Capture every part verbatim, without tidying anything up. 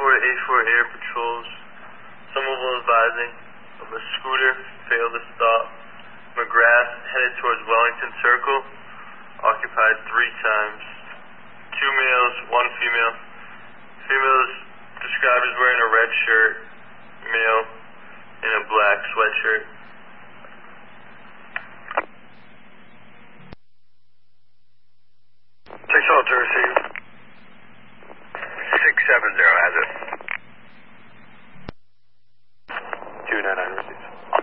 four to eight four Air Patrols. Somerville advising of a scooter failed to stop. McGrath headed towards Wellington Circle, occupied three times. Two males, one female. Female is described as wearing a red shirt, male in a black sweatshirt. six oh to receive. six seven zero has it. two nine nine receives.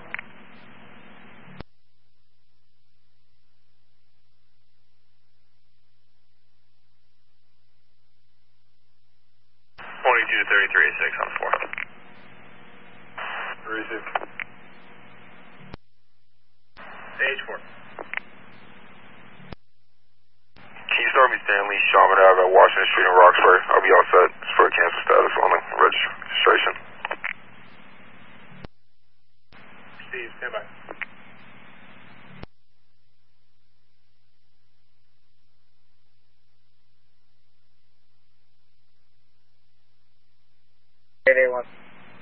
twenty-two to thirty-three, six on four. Receive. H four. Key Stormy Stanley, Shaman Ave at Washington Street in Roxbury. I'll be all set for cancel status only. Registration. Steve, stand by. eight eight one.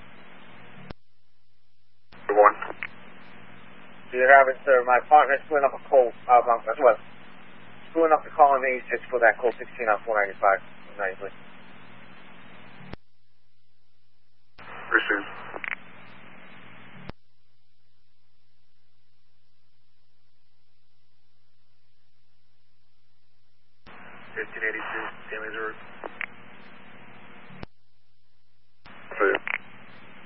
One. Do you have it, sir? My partner split up a call, uh, as well. Screwing up the call on the eighty-six for that call sixteen on four ninety-five. Nicely. Receive. fifteen eighty-two, Stanley's Road.